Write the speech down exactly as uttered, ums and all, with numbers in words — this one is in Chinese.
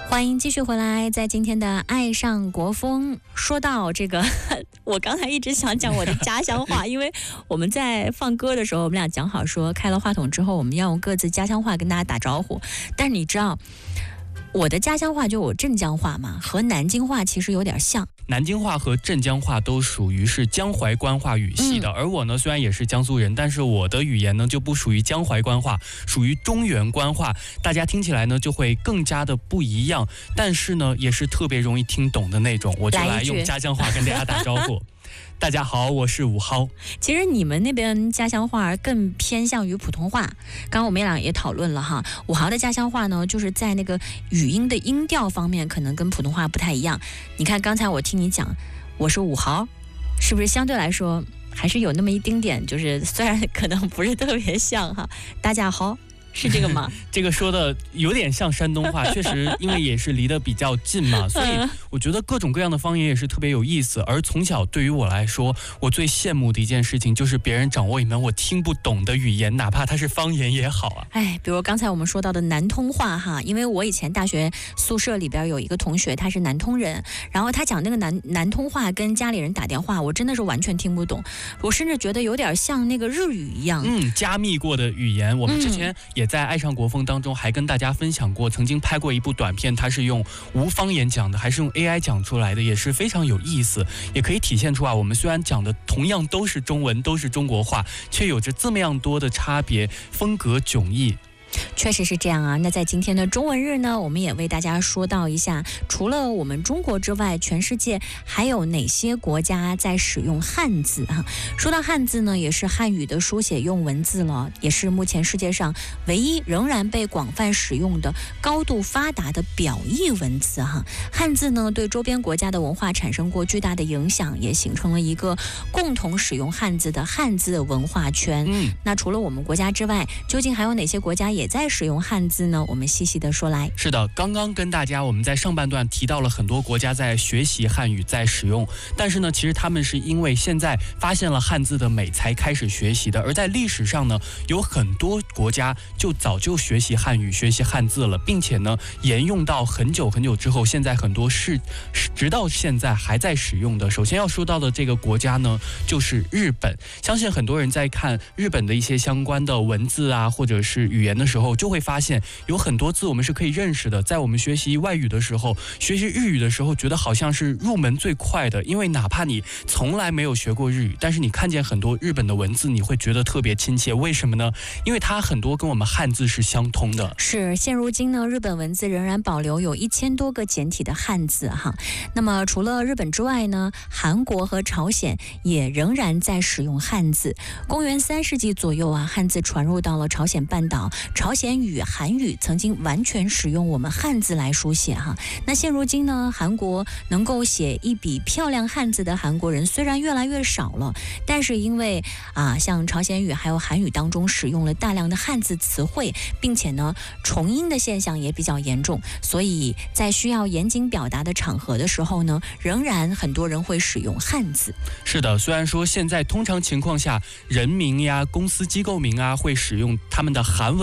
欢迎继续回来，在今天的爱上国风，说到这个，我刚才一直想讲我的家乡话，因为我们在放歌的时候，我们俩讲好说，开了话筒之后，我们要用各自家乡话跟大家打招呼。但是你知道，我的家乡话就我镇江话嘛，和南京话其实有点像。 南京话和镇江话都属于是江淮官话语系的，嗯、而我呢虽然也是江苏人，但是我的语言呢就不属于江淮官话，属于中原官话，大家听起来呢就会更加的不一样，但是呢也是特别容易听懂的那种。我就来用家乡话跟大家打招呼。大家好，我是武豪。 其实你们那边家乡话更偏向于普通话，刚刚我们俩也讨论了哈，武豪的家乡话呢，就是在那个语音的音调方面，可能跟普通话不太一样。你看刚才我听你讲，我是武豪，是不是相对来说还是有那么一丁点，就是虽然可能不是特别像哈，大家好。是这个吗？ 这个说的有点像山东话，确实，因为也是离得比较近嘛，所以我觉得各种各样的方言也是特别有意思。而从小对于我来说，我最羡慕的一件事情就是别人掌握一门我听不懂的语言，哪怕它是方言也好啊。 哎，比如刚才我们说到的南通话哈，因为我以前大学宿舍里边有一个同学，他是南通人，然后他讲那个南南通话跟家里人打电话，我真的是完全听不懂，我甚至觉得有点像那个日语一样。 嗯，加密过的语言，我们之前也。也在爱上国风当中还跟大家分享过，曾经拍过一部短片，它是用无方言讲的，还是用 A I 讲出来的，也是非常有意思，也可以体现出啊，我们虽然讲的同样都是中文，都是中国话，却有着这么样多的差别，风格迥异。 确实是这样啊。那在今天的中文日呢，我们也为大家说到一下，除了我们中国之外，全世界还有哪些国家在使用汉字啊？说到汉字呢，也是汉语的书写用文字了，也是目前世界上唯一仍然被广泛使用的高度发达的表意文字哈。汉字呢，对周边国家的文化产生过巨大的影响，也形成了一个共同使用汉字的汉字文化圈。嗯，那除了我们国家之外，究竟还有哪些国家也也在使用汉字呢？我们细细的说来。 是的，刚刚跟大家我们在上半段提到了很多国家在学习汉语，在使用，但是呢，其实他们是因为现在发现了汉字的美才开始学习的，而在历史上呢，有很多国家就早就学习汉语、学习汉字了，并且呢，沿用到很久很久之后，现在很多是直到现在还在使用的。首先要说到的这个国家呢，就是日本。相信很多人在看日本的一些相关的文字啊，或者是语言的时候，就会发现有很多字我们是可以认识的。在我们学习外语的时候，学习日语的时候，觉得好像是入门最快的，因为哪怕你从来没有学过日语，但是你看见很多日本的文字，你会觉得特别亲切。为什么呢？因为它很多跟我们汉字是相通的。 是，现如今呢，日本文字仍然保留有一千多个简体的汉字哈。那么除了日本之外呢，韩国和朝鲜也仍然在使用汉字。公元三世纪左右啊，汉字传入到了朝鲜半岛。朝鲜语、韩语曾经完全使用我们汉字来书写哈。那现如今呢，韩国能够写一笔漂亮汉字的韩国人虽然越来越少了，但是因为啊，像朝鲜语还有韩语当中使用了大量的汉字词汇，并且呢重音的现象也比较严重，所以在需要严谨表达的场合的时候呢，仍然很多人会使用汉字。 是的，虽然说现在通常情况下人名呀、公司机构名啊会使用他们的韩文